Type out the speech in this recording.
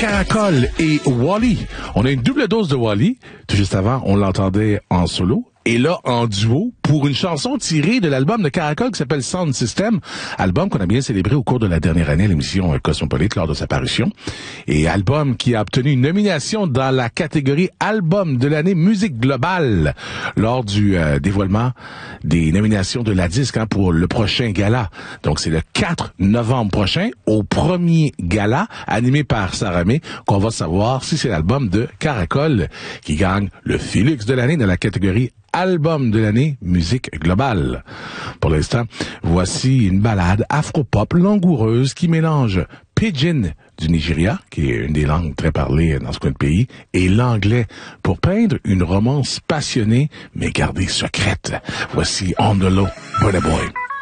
Caracol et Wally. On a une double dose de Wally. Tout juste avant, on l'entendait en solo. Et là, en duo, pour une chanson tirée de l'album de Caracol qui s'appelle Sound System, album qu'on a bien célébré au cours de la dernière année à l'émission Cosmopolite lors de sa parution, et album qui a obtenu une nomination dans la catégorie Album de l'année musique globale lors du dévoilement des nominations de la disque pour le prochain gala. Donc c'est le 4 novembre prochain, au premier gala, animé par Sarah May, qu'on va savoir si c'est l'album de Caracol qui gagne le Félix de l'année dans la catégorie Album de l'année, musique globale. Pour l'instant, voici une ballade afro-pop langoureuse qui mélange Pidgin du Nigeria, qui est une des langues très parlées dans ce coin de pays, et l'anglais pour peindre une romance passionnée mais gardée secrète. Voici On the Low, Burna Boy.